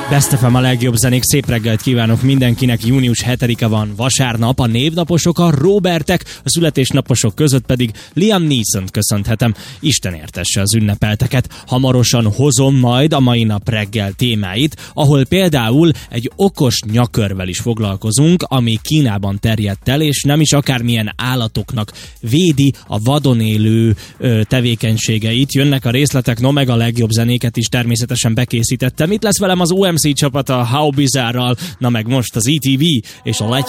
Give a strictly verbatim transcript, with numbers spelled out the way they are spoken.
Best ef em a legjobb zenék, szép reggelt kívánok mindenkinek, június hetedike van, vasárnap, a névnaposok a Robertek, a születésnaposok között pedig Liam Neeson-t köszönhetem. Isten értesse az ünnepelteket. Hamarosan hozom majd a mai nap reggel témáit, ahol például egy okos nyakörvel is foglalkozunk, ami Kínában terjedt el, és nem is akármilyen állatoknak védi a vadon élő ö, tevékenységeit. Jönnek a részletek, no meg a legjobb zenéket is természetesen bekészítettem. Itt lesz velem az o em cé csapat a How Bizarre-ral, na meg most az í té vé és a Let